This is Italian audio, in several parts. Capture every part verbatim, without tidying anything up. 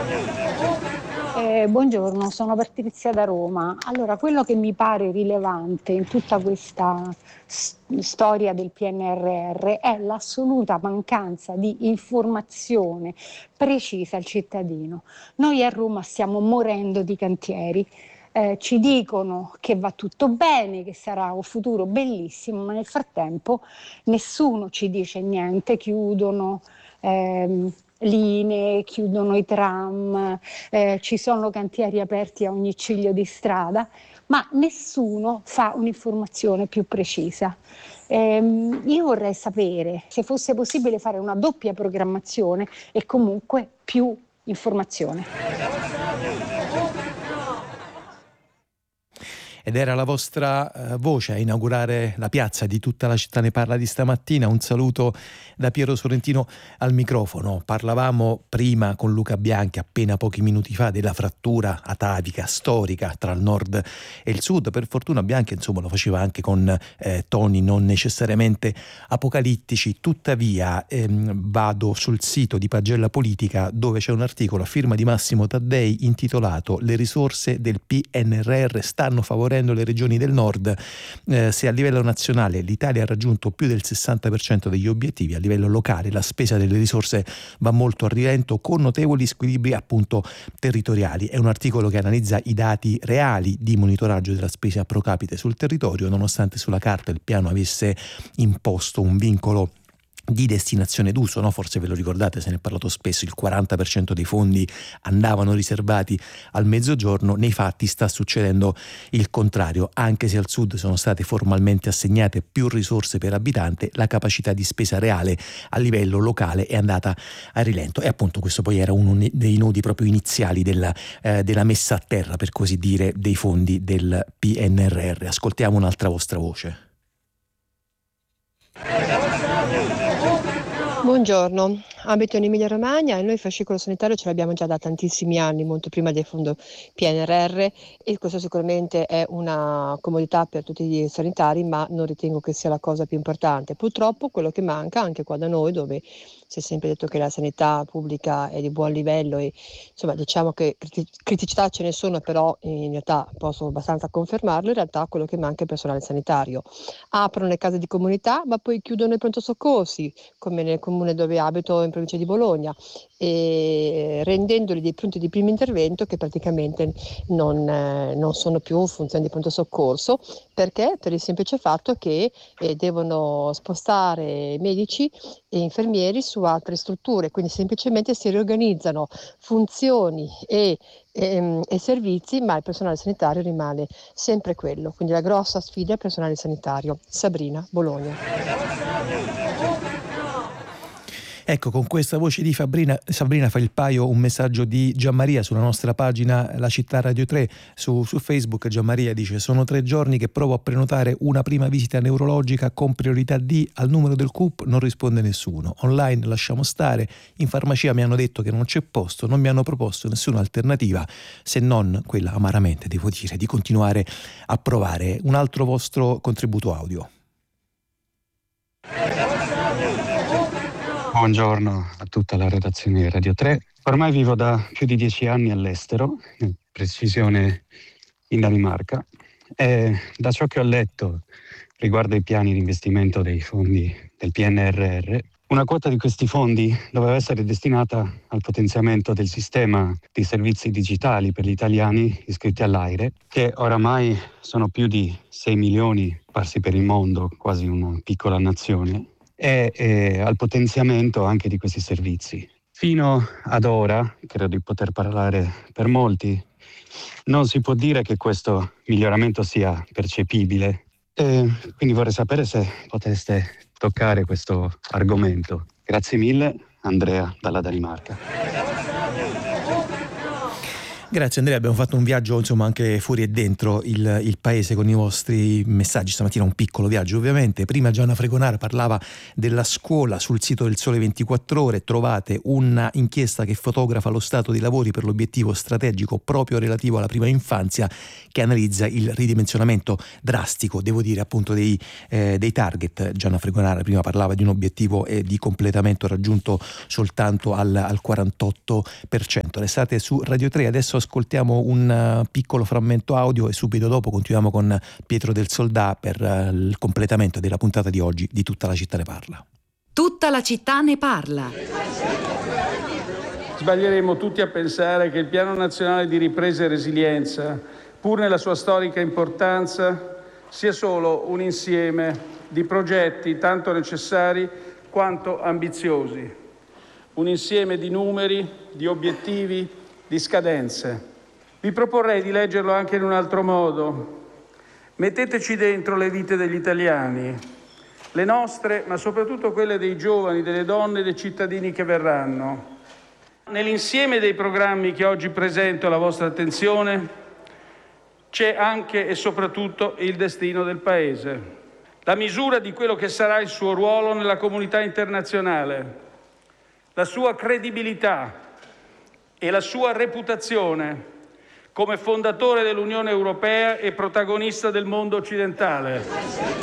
Eh, buongiorno, sono Patrizia da Roma. Allora, quello che mi pare rilevante in tutta questa s- storia del P N R R è l'assoluta mancanza di informazione precisa al cittadino. Noi a Roma stiamo morendo di cantieri. Eh, ci dicono che va tutto bene, che sarà un futuro bellissimo, ma nel frattempo nessuno ci dice niente, chiudono ehm, linee, chiudono i tram, eh, ci sono cantieri aperti a ogni ciglio di strada, ma nessuno fa un'informazione più precisa. Ehm, io vorrei sapere se fosse possibile fare una doppia programmazione e comunque più informazione. Ed era la vostra eh, voce a inaugurare la piazza di Tutta la città ne parla di stamattina. Un saluto da Piero Sorrentino al microfono. Parlavamo prima con Luca Bianchi, appena pochi minuti fa, della frattura atavica, storica tra il nord e il sud. Per fortuna Bianchi, insomma, lo faceva anche con eh, toni non necessariamente apocalittici. Tuttavia ehm, vado sul sito di Pagella Politica, dove c'è un articolo a firma di Massimo Taddei intitolato "Le risorse del P N R R stanno favorendo le regioni del nord". Eh, se a livello nazionale l'Italia ha raggiunto più del sessanta per cento degli obiettivi, a livello locale la spesa delle risorse va molto a rilento, con notevoli squilibri appunto territoriali. È un articolo che analizza i dati reali di monitoraggio della spesa pro capite sul territorio, nonostante sulla carta il piano avesse imposto un vincolo di destinazione d'uso, no? Forse ve lo ricordate, se ne è parlato spesso, il quaranta per cento dei fondi andavano riservati al mezzogiorno. Nei fatti sta succedendo il contrario. Anche se al sud sono state formalmente assegnate più risorse per abitante, la capacità di spesa reale a livello locale è andata a rilento, e appunto questo poi era uno dei nodi proprio iniziali della, eh, della messa a terra, per così dire, dei fondi del P N R R. Ascoltiamo un'altra vostra voce. Buongiorno, abito in Emilia Romagna e noi il fascicolo sanitario ce l'abbiamo già da tantissimi anni, molto prima del fondo P N R R, e questo sicuramente è una comodità per tutti i sanitari, ma non ritengo che sia la cosa più importante. Purtroppo quello che manca anche qua da noi, dove si è sempre detto che la sanità pubblica è di buon livello e insomma diciamo che criticità ce ne sono, però in realtà posso abbastanza confermarlo, in realtà quello che manca è il personale sanitario. Aprono le case di comunità, ma poi chiudono i pronto soccorsi, come nel comune dove abito in provincia di Bologna, e rendendoli dei punti di primo intervento che praticamente non, eh, non sono più funzioni di pronto soccorso, perché per il semplice fatto che eh, devono spostare medici e infermieri su altre strutture, quindi semplicemente si riorganizzano funzioni e, e, e servizi, ma il personale sanitario rimane sempre quello. Quindi la grossa sfida è il personale sanitario. Sabrina, Bologna. Ecco, con questa voce di Sabrina, Sabrina fa il paio un messaggio di Gianmaria sulla nostra pagina La Città Radio tre su, su Facebook. Gianmaria dice: sono tre giorni che provo a prenotare una prima visita neurologica con priorità D, al numero del C U P non risponde nessuno, online lasciamo stare, in farmacia mi hanno detto che non c'è posto, non mi hanno proposto nessuna alternativa se non quella, amaramente devo dire, di continuare a provare. Un altro vostro contributo audio. Buongiorno a tutta la redazione di Radio tre. Ormai vivo da più di dieci anni all'estero, in precisione in Danimarca, e da ciò che ho letto riguardo ai piani di investimento dei fondi del P N R R, una quota di questi fondi doveva essere destinata al potenziamento del sistema di servizi digitali per gli italiani iscritti all'AIRE, che oramai sono più di sei milioni sparsi per il mondo, quasi una piccola nazione, e, e al potenziamento anche di questi servizi. Fino ad ora, credo di poter parlare per molti, non si può dire che questo miglioramento sia percepibile, e quindi vorrei sapere se poteste toccare questo argomento. Grazie mille, Andrea dalla Danimarca. Grazie Andrea, abbiamo fatto un viaggio insomma anche fuori e dentro il, il paese con i vostri messaggi stamattina, un piccolo viaggio ovviamente. Prima Gianna Fregonara parlava della scuola. Sul sito del Sole ventiquattro Ore trovate una inchiesta che fotografa lo stato dei lavori per l'obiettivo strategico proprio relativo alla prima infanzia, che analizza il ridimensionamento drastico, devo dire appunto dei, eh, dei target. Gianna Fregonara prima parlava di un obiettivo eh, di completamento raggiunto soltanto al, al quarantotto per cento. Restate su Radio tre, adesso ascoltiamo un uh, piccolo frammento audio e subito dopo continuiamo con Pietro del Soldà per uh, il completamento della puntata di oggi di Tutta la città ne parla. Tutta la città ne parla. Sbaglieremo tutti a pensare che il Piano Nazionale di Ripresa e Resilienza, pur nella sua storica importanza, sia solo un insieme di progetti tanto necessari quanto ambiziosi, un insieme di numeri, di obiettivi, di scadenze. Vi proporrei di leggerlo anche in un altro modo. Metteteci dentro le vite degli italiani, le nostre, ma soprattutto quelle dei giovani, delle donne e dei cittadini che verranno. Nell'insieme dei programmi che oggi presento alla vostra attenzione c'è anche e soprattutto il destino del Paese, la misura di quello che sarà il suo ruolo nella comunità internazionale, la sua credibilità e la sua reputazione come fondatore dell'Unione Europea e protagonista del mondo occidentale.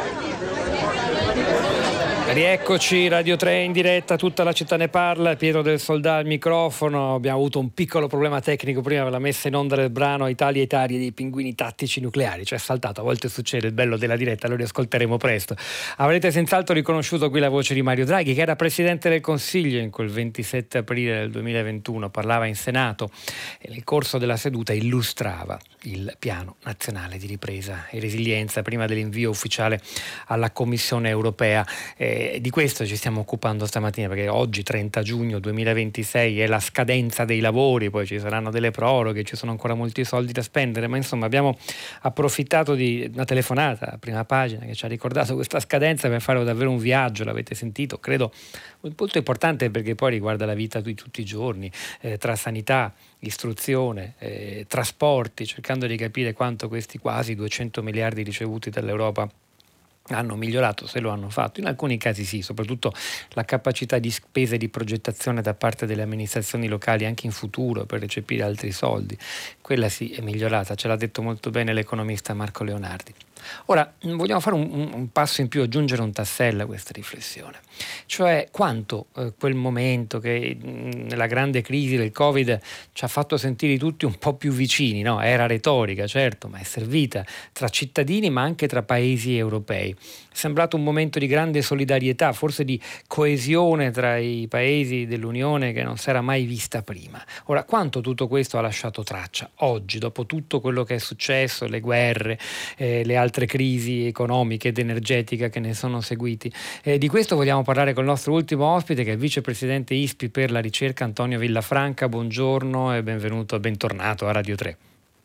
Rieccoci, Radio tre in diretta, Tutta la città ne parla, Pietro del Soldà al microfono. Abbiamo avuto un piccolo problema tecnico prima per la messa in onda del brano Italia Italia dei pinguini tattici nucleari, cioè saltato, a volte succede, il bello della diretta, lo riascolteremo presto. Avrete senz'altro riconosciuto qui la voce di Mario Draghi, che era Presidente del Consiglio in quel ventisette aprile del duemilaventuno, parlava in Senato e nel corso della seduta illustrava il Piano Nazionale di Ripresa e Resilienza prima dell'invio ufficiale alla Commissione Europea. Eh, di questo ci stiamo occupando stamattina, perché oggi trenta giugno duemilaventisei è la scadenza dei lavori, poi ci saranno delle proroghe, ci sono ancora molti soldi da spendere, ma insomma abbiamo approfittato di una telefonata a prima pagina che ci ha ricordato questa scadenza per fare davvero un viaggio, l'avete sentito, credo molto importante, perché poi riguarda la vita di tutti i giorni, eh, tra sanità, istruzione, eh, trasporti, cercando di capire quanto questi quasi duecento miliardi ricevuti dall'Europa hanno migliorato, se lo hanno fatto. In alcuni casi sì, soprattutto la capacità di spesa e di progettazione da parte delle amministrazioni locali anche in futuro per recepire altri soldi, quella sì è migliorata, ce l'ha detto molto bene l'economista Marco Leonardi. Ora vogliamo fare un, un, un passo in più, aggiungere un tassello a questa riflessione, cioè quanto eh, quel momento che mh, nella grande crisi del Covid ci ha fatto sentire tutti un po' più vicini, no? Era retorica certo, ma è servita tra cittadini ma anche tra paesi europei. È sembrato un momento di grande solidarietà, forse di coesione tra i paesi dell'Unione che non si era mai vista prima. Ora, quanto tutto questo ha lasciato traccia oggi, dopo tutto quello che è successo, le guerre, eh, le altre crisi economiche ed energetica che ne sono seguiti? Eh, di questo vogliamo parlare con il nostro ultimo ospite, che è il vicepresidente I S P I per la ricerca, Antonio Villafranca. Buongiorno e benvenuto, bentornato a Radio tre.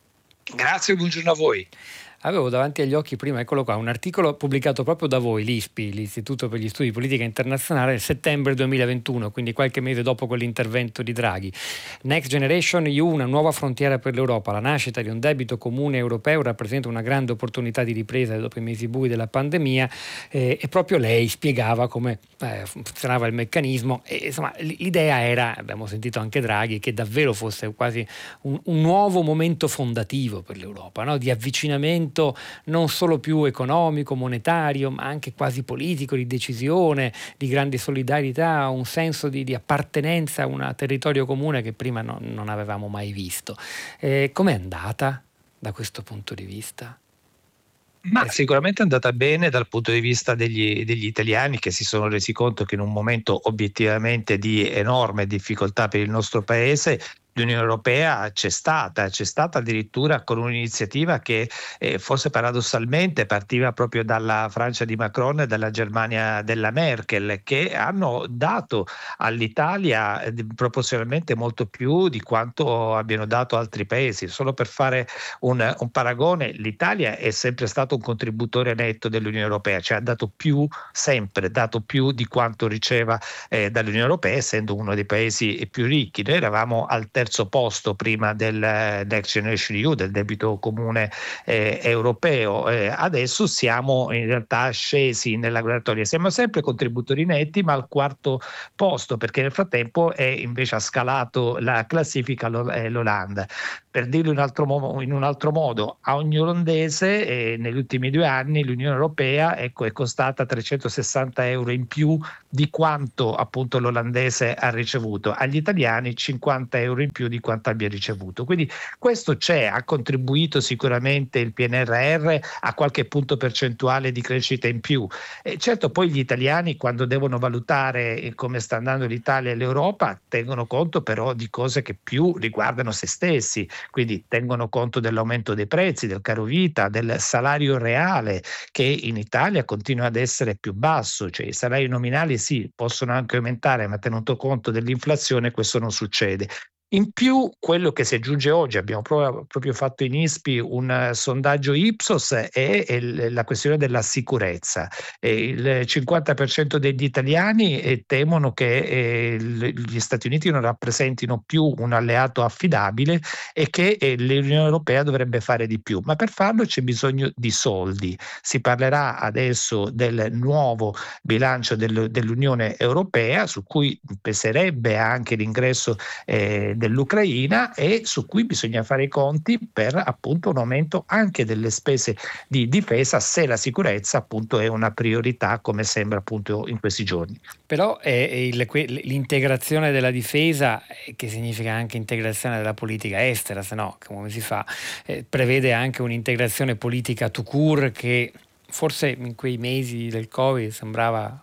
Grazie, buongiorno a voi. Avevo davanti agli occhi prima, eccolo qua, un articolo pubblicato proprio da voi, l'I S P I, l'Istituto per gli Studi di Politica Internazionale, nel settembre duemilaventuno, quindi qualche mese dopo quell'intervento di Draghi. Next Generation E U, una nuova frontiera per l'Europa. La nascita di un debito comune europeo rappresenta una grande opportunità di ripresa dopo i mesi bui della pandemia, eh, e proprio lei spiegava come eh, funzionava il meccanismo. E, insomma, l'idea era, abbiamo sentito anche Draghi, che davvero fosse quasi un, un nuovo momento fondativo per l'Europa, no? Di avvicinamento non solo più economico, monetario, ma anche quasi politico, di decisione, di grande solidarietà, un senso di, di appartenenza a un territorio comune che prima no, non avevamo mai visto. Eh, com'è andata da questo punto di vista? Ma sicuramente è andata bene dal punto di vista degli, degli italiani, che si sono resi conto che in un momento obiettivamente di enorme difficoltà per il nostro paese l'Unione Europea c'è stata, c'è stata addirittura con un'iniziativa che eh, forse paradossalmente partiva proprio dalla Francia di Macron e dalla Germania della Merkel, che hanno dato all'Italia eh, proporzionalmente molto più di quanto abbiano dato altri paesi. Solo per fare un, un paragone, l'Italia è sempre stato un contributore netto dell'Unione Europea, cioè ha dato più, sempre dato più di quanto riceva eh, dall'Unione Europea, essendo uno dei paesi più ricchi. Noi eravamo al terzo terzo posto prima del Next Generation E U, del debito comune eh, europeo. Eh, adesso siamo in realtà scesi nella graduatoria, siamo sempre contributori netti, ma al quarto posto, perché nel frattempo è invece ha scalato la classifica l'Olanda. Per dirlo in, altro mo- in un altro modo, a ogni olandese eh, negli ultimi due anni l'Unione Europea ecco, è costata trecentosessanta euro in più di quanto appunto l'olandese ha ricevuto, agli italiani cinquanta euro in più di quanto abbia ricevuto. Quindi questo c'è, ha contribuito sicuramente il P N R R a qualche punto percentuale di crescita in più. E certo poi gli italiani quando devono valutare come sta andando l'Italia e l'Europa tengono conto però di cose che più riguardano se stessi. Quindi tengono conto dell'aumento dei prezzi, del caro vita, del salario reale che in Italia continua ad essere più basso, cioè i salari nominali sì, possono anche aumentare, ma tenuto conto dell'inflazione questo non succede. In più, quello che si aggiunge oggi, abbiamo proprio, proprio fatto in I S P I un uh, sondaggio Ipsos, è, è la questione della sicurezza. E il cinquanta per cento degli italiani eh, temono che eh, gli Stati Uniti non rappresentino più un alleato affidabile e che eh, l'Unione Europea dovrebbe fare di più. Ma per farlo c'è bisogno di soldi. Si parlerà adesso del nuovo bilancio del, dell'Unione Europea, su cui peserebbe anche l'ingresso eh, dell'Ucraina e su cui bisogna fare i conti per appunto un aumento anche delle spese di difesa se la sicurezza appunto è una priorità come sembra appunto in questi giorni. Però è il, l'integrazione della difesa, che significa anche integrazione della politica estera, se no come si fa? Eh, prevede anche un'integrazione politica tout court che forse in quei mesi del Covid sembrava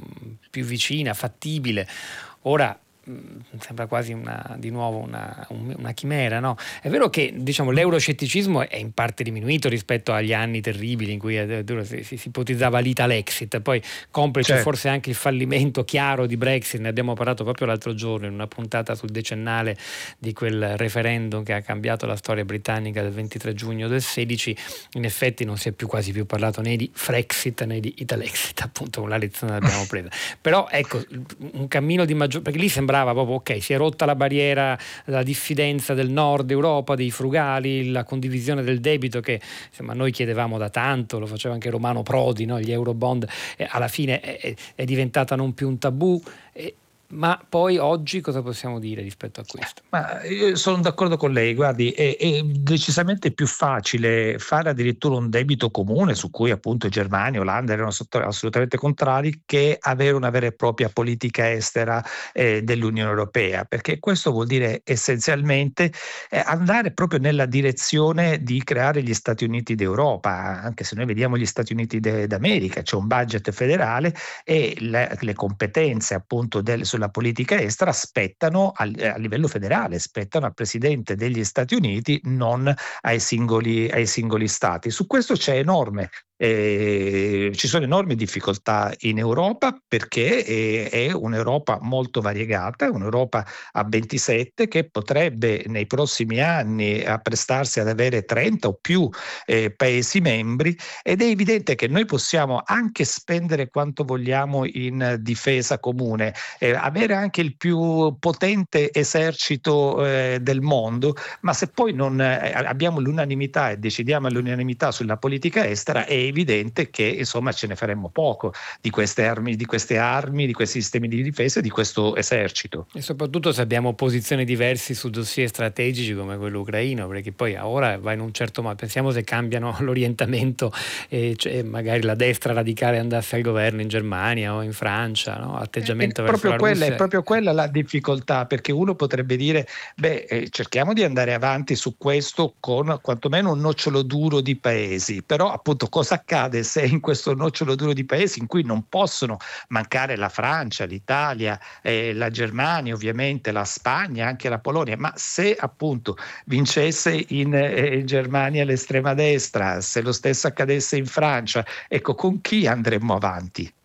più vicina, fattibile. Ora sembra quasi una, di nuovo una, una chimera, no? È vero che diciamo l'euroscetticismo è in parte diminuito rispetto agli anni terribili in cui si, si, si ipotizzava l'Italexit, poi complice certo. Forse anche il fallimento chiaro di Brexit, ne abbiamo parlato proprio l'altro giorno in una puntata sul decennale di quel referendum che ha cambiato la storia britannica del ventitré giugno del sedici. In effetti non si è più quasi più parlato né di Frexit né di Italexit, appunto una lezione l'abbiamo presa. Però ecco, un cammino di maggior, perché lì sembrava proprio ok, si è rotta la barriera, la diffidenza del nord Europa, dei frugali, la condivisione del debito che insomma noi chiedevamo da tanto, lo faceva anche Romano Prodi, no? Gli Eurobond, eh, alla fine è, è diventata non più un tabù. Eh, Ma poi oggi cosa possiamo dire rispetto a questo? Ma io sono d'accordo con lei, guardi, è, è decisamente più facile fare addirittura un debito comune su cui appunto Germania e Olanda erano assolutamente contrari che avere una vera e propria politica estera eh, dell'Unione Europea, perché questo vuol dire essenzialmente eh, andare proprio nella direzione di creare gli Stati Uniti d'Europa, anche se noi vediamo gli Stati Uniti de, d'America, c'è un budget federale e le, le competenze appunto del, sulla politica estera spettano al, a livello federale, spettano al Presidente degli Stati Uniti, non ai singoli, ai singoli stati. Su questo c'è enorme Eh, ci sono enormi difficoltà in Europa perché è, è un'Europa molto variegata, è un'Europa a ventisette che potrebbe nei prossimi anni apprestarsi ad avere trenta o più eh, Paesi membri ed è evidente che noi possiamo anche spendere quanto vogliamo in difesa comune, eh, avere anche il più potente esercito eh, del mondo, ma se poi non eh, abbiamo l'unanimità e decidiamo all'unanimità sulla politica estera è evidente che insomma ce ne faremmo poco di queste armi, di queste armi, di questi sistemi di difesa e di questo esercito. E soprattutto se abbiamo posizioni diverse su dossier strategici come quello ucraino, perché poi ora va in un certo modo, pensiamo se cambiano l'orientamento e cioè magari la destra radicale andasse al governo in Germania o in Francia, no? Atteggiamento è verso proprio la quella, Russia. È proprio quella la difficoltà, perché uno potrebbe dire beh eh, cerchiamo di andare avanti su questo con quantomeno un nocciolo duro di paesi, però appunto cosa accade se in questo nocciolo duro di paesi in cui non possono mancare la Francia, l'Italia, eh, la Germania, ovviamente la Spagna, anche la Polonia, ma se appunto vincesse in eh, Germania l'estrema destra, se lo stesso accadesse in Francia, ecco con chi andremmo avanti?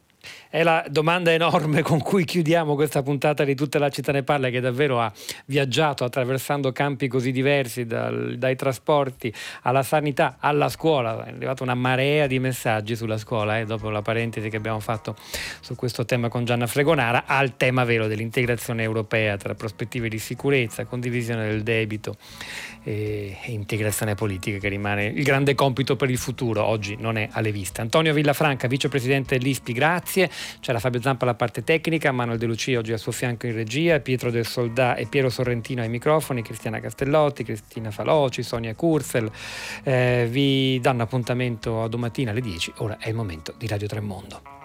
È la domanda enorme con cui chiudiamo questa puntata di Tutta la città ne parla, che davvero ha viaggiato attraversando campi così diversi, dal, dai trasporti alla sanità, alla scuola. È arrivata una marea di messaggi sulla scuola, eh, dopo la parentesi che abbiamo fatto su questo tema con Gianna Fregonara, al tema vero dell'integrazione europea tra prospettive di sicurezza, condivisione del debito e, e integrazione politica, che rimane il grande compito per il futuro. Oggi non è alle viste. Antonio Villafranca, vicepresidente dell'I S P I, grazie. C'era Fabio Zampa alla parte tecnica, Manuel De Lucia oggi al suo fianco in regia, Pietro del Soldà e Piero Sorrentino ai microfoni, Cristiana Castellotti, Cristina Faloci, Sonia Kurzel. Eh, vi danno appuntamento a domattina alle dieci. Ora è il momento di Radio Tre Mondo.